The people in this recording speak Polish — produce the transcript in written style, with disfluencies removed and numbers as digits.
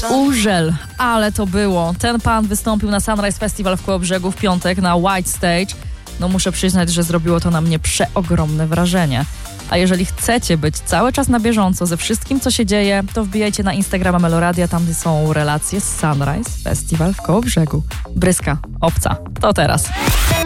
Urzel, ale to było. Ten pan wystąpił na Sunrise Festival w Kołobrzegu w piątek na White Stage. No muszę przyznać, że zrobiło to na mnie przeogromne wrażenie. A jeżeli chcecie być cały czas na bieżąco ze wszystkim, co się dzieje, to wbijajcie na Instagrama Meloradia, tam są relacje z Sunrise Festival w Kołobrzegu. Bryska, obca, to teraz.